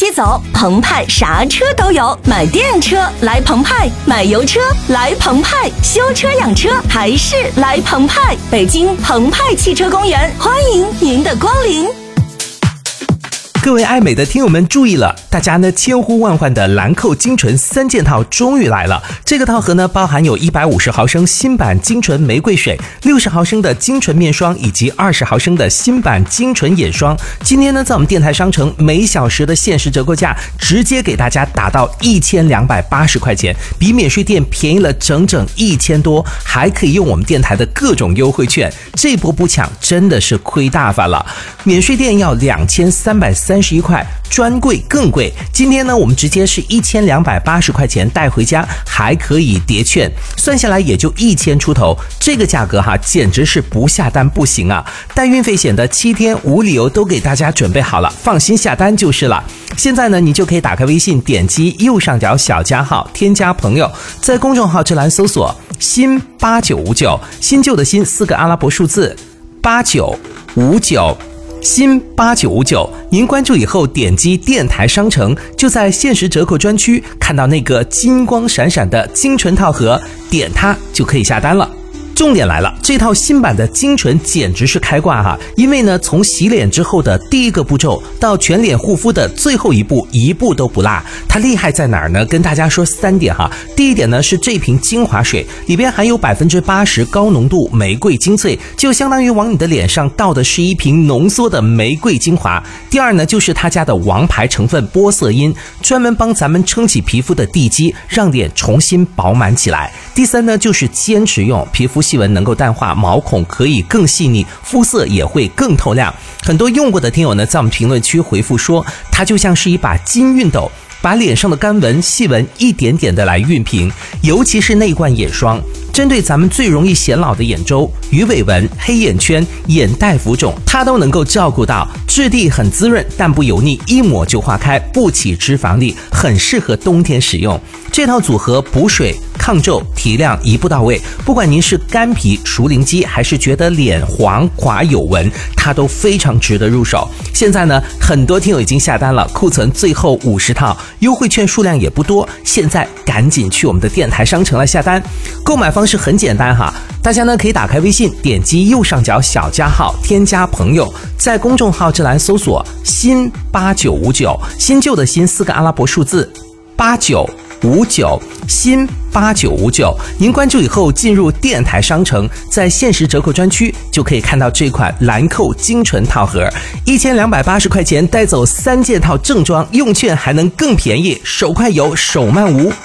起走，澎湃啥车都有，买电车来澎湃，买油车来澎湃，修车养车还是来澎湃。北京澎湃汽车公园，欢迎您的光临。 各位爱美的听友们注意了，大家呢千呼万唤的兰蔻精纯3件套终于来了。这个套盒呢包含有150毫升新版精纯玫瑰水、60毫升的精纯面霜以及20毫升的新版精纯眼霜。今天呢在我们电台商城每小时的限时折扣价直接给大家打到1280块钱，比免税店便宜了整整1000多，还可以用我们电台的各种优惠券，这波不抢真的是亏大发了。免税店要2331块，专柜更贵。今天呢我们直接是1280块钱带回家，还可以叠券，算下来也就1000出头，这个价格简直是不下单不行啊！带运费险的7天无理由都给大家准备好了，放心下单就是了。现在呢你就可以打开微信，点击右上角小加号，添加朋友，在公众号这栏搜索新8959，新旧的新4个阿拉伯数字8959，新8959，您关注以后点击电台商城，就在限时折扣专区看到那个金光闪闪的精纯套盒，点它就可以下单了。重点来了，这套新版的精纯简直是开挂哈！因为呢，从洗脸之后的第一个步骤到全脸护肤的最后一步，一步都不落。它厉害在哪儿呢？跟大家说3点哈。第一点呢是这瓶精华水里边含有80%高浓度玫瑰精粹，就相当于往你的脸上倒的是一瓶浓缩的玫瑰精华。第二呢就是他家的王牌成分玻色因，专门帮咱们撑起皮肤的地基，让脸重新饱满起来。第三呢就是坚持用，皮肤细纹能够淡化，毛孔可以更细腻，肤色也会更透亮。很多用过的听友呢在我们评论区回复说，它就像是一把金熨斗，把脸上的干纹细纹一点点的来熨平。尤其是那罐眼霜，针对咱们最容易显老的眼周、鱼尾纹、黑眼圈、眼袋浮肿，它都能够照顾到。质地很滋润但不油腻，一抹就化开，不起脂肪粒，很适合冬天使用。这套组合补水、抗皱、提亮一步到位，不管您是干皮、熟龄肌，还是觉得脸黄垮有纹，它都非常值得入手。现在呢很多听友已经下单了，库存最后50套，优惠券数量也不多，现在赶紧去我们的电台商城来下单。购买方式很简单哈，大家呢可以打开微信，点击右上角小加号，添加朋友，在公众号这栏搜索新8959，新旧的新4个阿拉伯数字8959，新8959，您关注以后进入电台商城，在限时折扣专区就可以看到这款兰蔻精纯套盒，1280块钱带走3件套正装，用券还能更便宜，手快有手慢无。